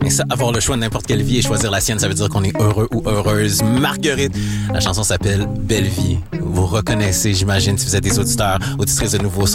Et ça, avoir le choix de n'importe quelle vie et choisir la sienne, ça veut dire qu'on est heureux ou heureuse. Marguerite, la chanson s'appelle Belle Vie. Vous reconnaissez, j'imagine, si vous êtes des auditeurs, auditrices de Nouveau Son.